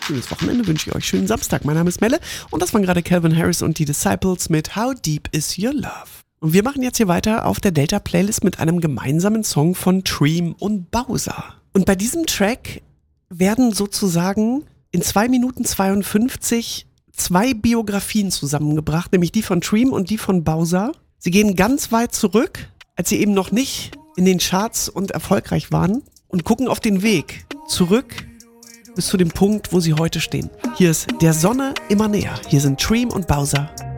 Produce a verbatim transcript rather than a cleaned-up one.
schönes Wochenende wünsche ich euch. Schönen Samstag. Mein Name ist Melle und das waren gerade Calvin Harris und die Disciples mit How Deep Is Your Love. Und wir machen jetzt hier weiter auf der Delta-Playlist mit einem gemeinsamen Song von Treem und Bowser. Und bei diesem Track werden sozusagen in zwei Minuten zweiundfünfzig zwei Biografien zusammengebracht, nämlich die von Treem und die von Bowser. Sie gehen ganz weit zurück, als sie eben noch nicht in den Charts und erfolgreich waren und gucken auf den Weg zurück bis zu dem Punkt, wo sie heute stehen. Hier ist Der Sonne immer näher. Hier sind Treem und Bowser